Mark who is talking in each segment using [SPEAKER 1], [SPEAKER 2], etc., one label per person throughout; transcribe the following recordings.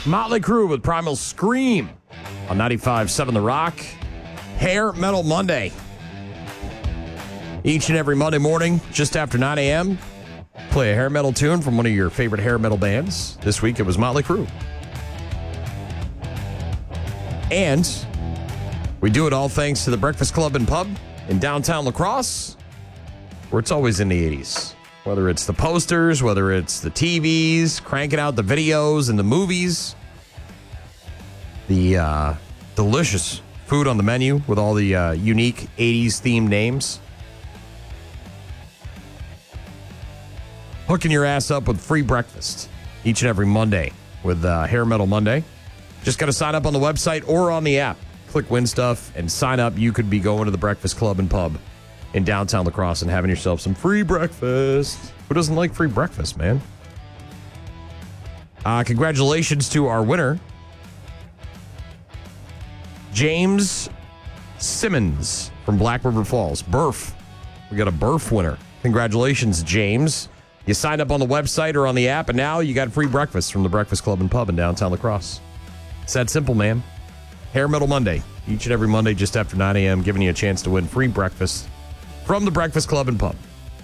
[SPEAKER 1] Motley Crue with Primal Scream on 95.7 The Rock. Hair Metal Monday. Each and every Monday morning, just after 9 a.m., play a hair metal tune from one of your favorite hair metal bands. This week it was Motley Crue. And we do it all thanks to the Breakfast Club and Pub in downtown La Crosse, where it's always in the 80s. Whether it's the posters, whether it's the TVs, cranking out the videos and the movies, the delicious food on the menu with all the unique 80s themed names. Hooking your ass up with free breakfast each and every Monday with Hair Metal Monday. Just got to sign up on the website or on the app. Click Win Stuff and sign up. You could be going to the Breakfast Club and Pub in downtown La Crosse and having yourself some free breakfast. Who doesn't like free breakfast, man? Congratulations to our winner, James Simmons from Black River Falls. Burf. We got a Burf winner. Congratulations, James. You signed up on the website or on the app, and now you got free breakfast from the Breakfast Club and Pub in downtown La Crosse. It's that simple, man. Hair Metal Monday. Each and every Monday just after 9 a.m., giving you a chance to win free breakfast from the Breakfast Club and Pub.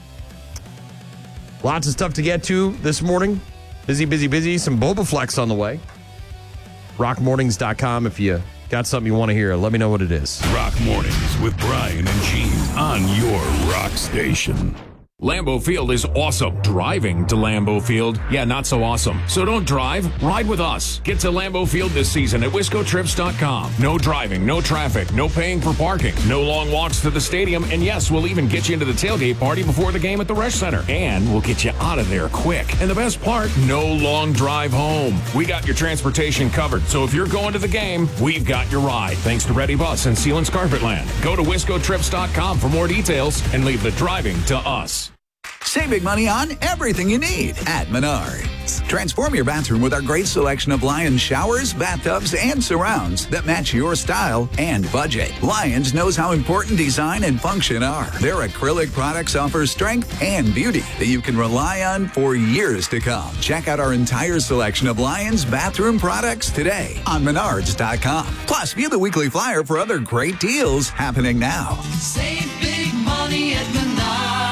[SPEAKER 1] Lots of stuff to get to this morning. Busy. Some Boba Flex on the way. Rockmornings.com if you got something you want to hear. Let me know what it is.
[SPEAKER 2] Rock Mornings with Brian and Gene on your rock station.
[SPEAKER 3] Lambeau Field is awesome. Driving to Lambeau Field, not so awesome. So don't drive, ride with us. Get to Lambeau Field this season at WiscoTrips.com. No driving, no traffic, no paying for parking, no long walks to the stadium, and yes, we'll even get you into the tailgate party before the game at the Resch Center. And we'll get you out of there quick. And the best part, no long drive home. We got your transportation covered, so if you're going to the game, we've got your ride. Thanks to Ready Bus and Sealands Carpetland. Go to WiscoTrips.com for more details and leave the driving to us.
[SPEAKER 4] Saving money on everything you need at Menards. Transform your bathroom with our great selection of Lions showers, bathtubs, and surrounds that match your style and budget. Lions knows how important design and function are. Their acrylic products offer strength and beauty that you can rely on for years to come. Check out our entire selection of Lions bathroom products today on Menards.com. Plus, view the weekly flyer for other great deals happening now.
[SPEAKER 5] Save big money at Menards.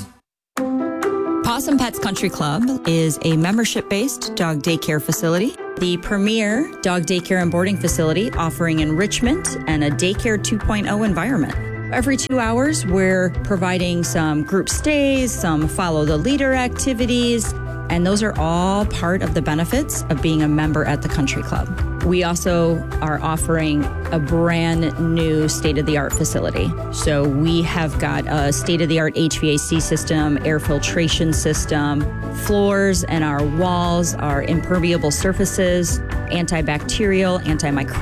[SPEAKER 6] Possum Pets Country Club is a membership-based dog daycare facility, the premier dog daycare and boarding facility offering enrichment and a daycare 2.0 environment. Every 2 hours, we're providing some group stays, some follow the leader activities, and those are all part of the benefits of being a member at the country club. We also are offering a brand new state-of-the-art facility. So we have got a state-of-the-art HVAC system, air filtration system, floors and our walls are impermeable surfaces, antibacterial, antimicrobial,